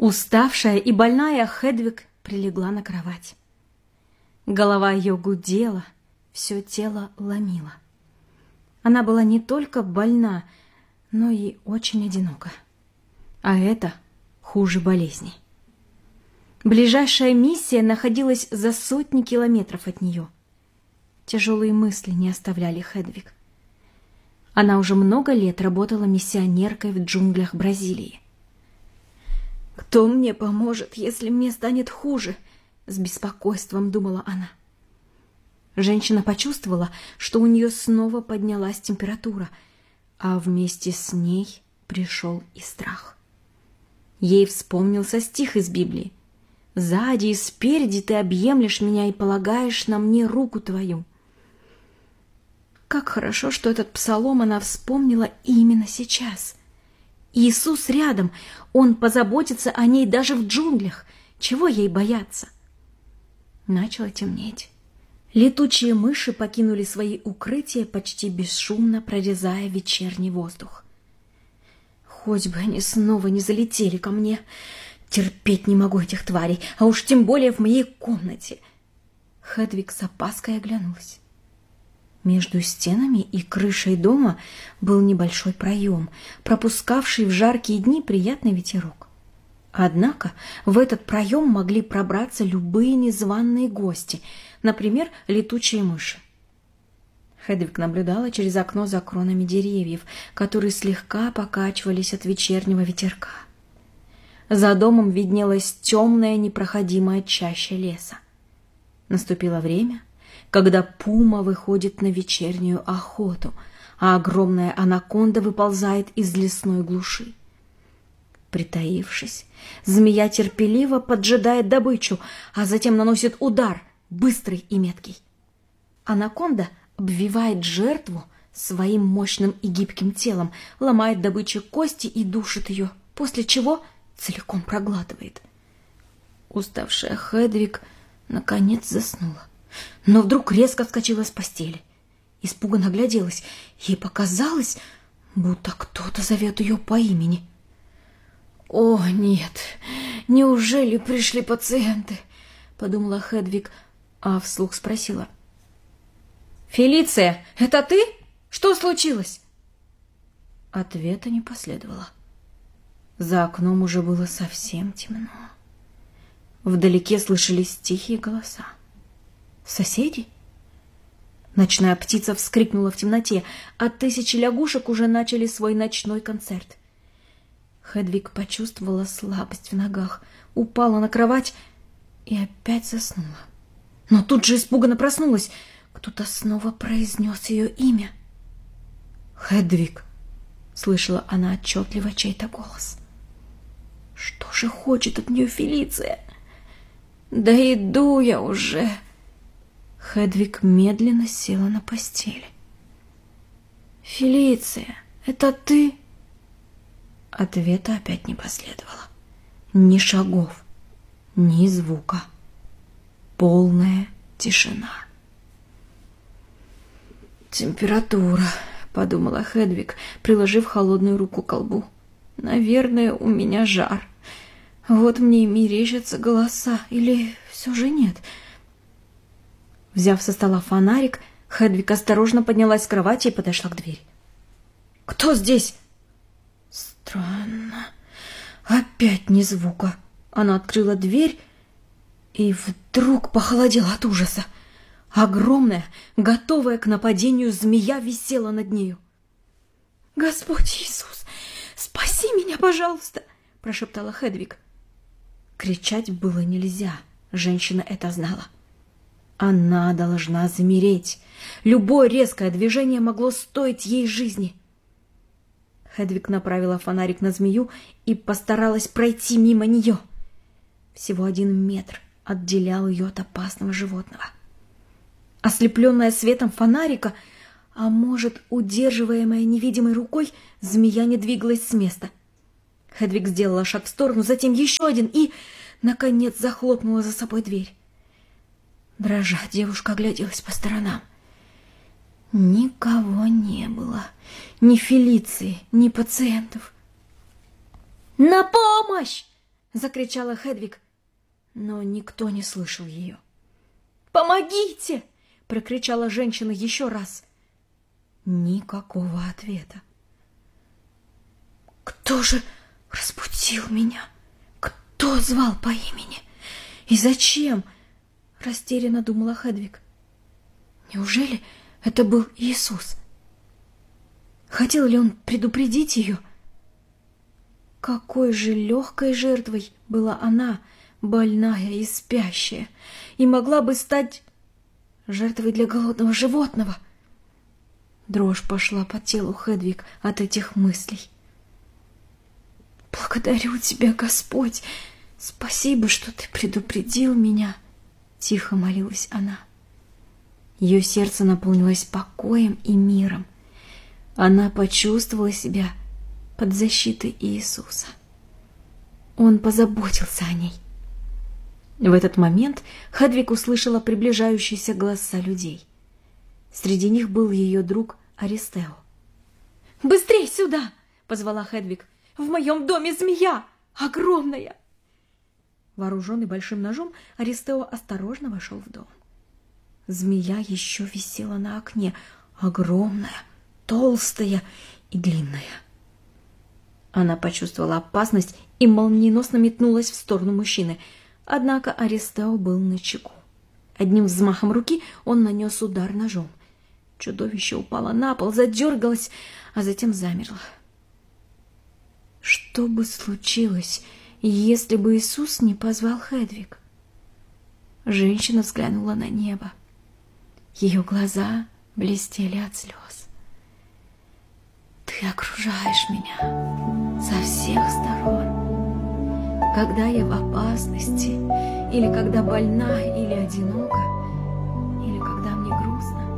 Уставшая и больная, Хедвиг прилегла на кровать. Голова ее гудела, все тело ломило. Она была не только больна, но и очень одинока. А это хуже болезни. Ближайшая миссия находилась за сотни километров от нее. Тяжелые мысли не оставляли Хедвиг. Она уже много лет работала миссионеркой в джунглях Бразилии. «Кто мне поможет, если мне станет хуже?» — с беспокойством думала она. Женщина почувствовала, что у нее снова поднялась температура, а вместе с ней пришел и страх. Ей вспомнился стих из Библии: «Сзади и спереди ты объемлешь меня и полагаешь на мне руку твою». Как хорошо, что этот псалом она вспомнила именно сейчас. Иисус рядом, Он позаботится о ней даже в джунглях. Чего ей бояться? Начало темнеть. Летучие мыши покинули свои укрытия, почти бесшумно прорезая вечерний воздух. Хоть бы они снова не залетели ко мне. Терпеть не могу этих тварей, а уж тем более в моей комнате. Хедвиг с опаской оглянулась. Между стенами и крышей дома был небольшой проем, пропускавший в жаркие дни приятный ветерок. Однако в этот проем могли пробраться любые незваные гости, например, летучие мыши. Хедвиг наблюдала через окно за кронами деревьев, которые слегка покачивались от вечернего ветерка. За домом виднелась темная непроходимая чаща леса. Наступило время, когда пума выходит на вечернюю охоту, а огромная анаконда выползает из лесной глуши. Притаившись, змея терпеливо поджидает добычу, а затем наносит удар, быстрый и меткий. Анаконда обвивает жертву своим мощным и гибким телом, ломает добыче кости и душит ее, после чего целиком проглатывает. Уставшая Хедвиг наконец заснула, но вдруг резко вскочила с постели. Испуганно огляделась. Ей показалось, будто кто-то зовет ее по имени. «О, нет! Неужели пришли пациенты?» — подумала Хедвиг, а вслух спросила: «Фелиция, это ты? Что случилось?» Ответа не последовало. За окном уже было совсем темно. Вдалеке слышались тихие голоса. «Соседи?» Ночная птица вскрикнула в темноте, а тысячи лягушек уже начали свой ночной концерт. Хедвиг почувствовала слабость в ногах, упала на кровать и опять заснула. Но тут же испуганно проснулась. Кто-то снова произнес ее имя. «Хедвиг!» — слышала она отчетливо чей-то голос. «Что же хочет от нее Фелиция?» «Да иду я уже!» Хедвиг медленно села на постели. «Фелиция, это ты?» Ответа опять не последовало. Ни шагов, ни звука. Полная тишина. «Температура», — подумала Хедвиг, приложив холодную руку к колбу. «Наверное, у меня жар. Вот мне и мерещатся голоса. Или все же нет?» Взяв со стола фонарик, Хедвиг осторожно поднялась с кровати и подошла к двери. «Кто здесь?» «Странно. Опять ни звука». Она открыла дверь и вдруг похолодела от ужаса. Огромная, готовая к нападению змея висела над нею. «Господь Иисус, спаси меня, пожалуйста!» – прошептала Хедвиг. Кричать было нельзя, женщина это знала. Она должна замереть. Любое резкое движение могло стоить ей жизни. Хедвиг направила фонарик на змею и постаралась пройти мимо нее. Всего 1 метр отделял ее от опасного животного. Ослепленная светом фонарика, а может, удерживаемая невидимой рукой, змея не двигалась с места. Хедвиг сделала шаг в сторону, затем еще один и, наконец, захлопнула за собой дверь. Дрожа, девушка огляделась по сторонам. Никого не было. Ни Фелиции, ни пациентов. «На помощь!» закричала Хедвиг, но никто не слышал ее. «Помогите!» — прокричала женщина еще раз. Никакого ответа. «Кто же разбудил меня? Кто звал по имени? И зачем?» — растерянно думала Хедвиг. «Неужели это был Иисус? Хотел ли он предупредить ее?» Какой же легкой жертвой была она, больная и спящая, и могла бы стать жертвой для голодного животного. Дрожь пошла по телу Хедвиг от этих мыслей. «Благодарю тебя, Господь! Спасибо, что ты предупредил меня!» — тихо молилась она. Ее сердце наполнилось покоем и миром. Она почувствовала себя под защитой Иисуса. Он позаботился о ней. В этот момент Хедвиг услышала приближающиеся голоса людей. Среди них был ее друг Аристео. «Быстрей сюда!» — позвала Хедвиг. «В моем доме змея! Огромная!» Вооруженный большим ножом, Аристео осторожно вошел в дом. Змея еще висела на окне, огромная, толстая и длинная. Она почувствовала опасность и молниеносно метнулась в сторону мужчины. Однако Аристео был начеку. Одним взмахом руки он нанес удар ножом. Чудовище упало на пол, задергалось, а затем замерло. Что бы случилось, если бы Иисус не позвал Хедвиг? Женщина взглянула на небо. Ее глаза блестели от слез. «Ты окружаешь меня со всех сторон. Когда я в опасности, или когда больна, или одинока, или когда мне грустно,